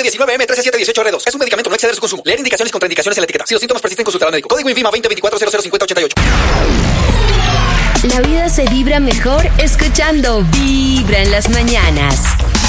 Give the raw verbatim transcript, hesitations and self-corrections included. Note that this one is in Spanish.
diecinueve M trece siete dieciocho R dos. Es un medicamento, no exceder su consumo. Leer indicaciones y contraindicaciones en la etiqueta. Si los síntomas persisten, consultar al médico. Código INVIMA veinte veinticuatro cero cero cincuenta ochenta y ocho. La vida se vibra mejor escuchando Vibra en las mañanas.